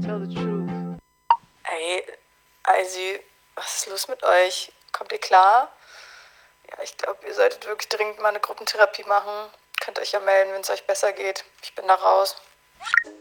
tell the truth. Ey, Eisi, was ist los mit euch? Kommt ihr klar? Ja, ich glaube, ihr solltet wirklich dringend mal eine Gruppentherapie machen. Könnt euch ja melden, wenn es euch besser geht. Ich bin da raus.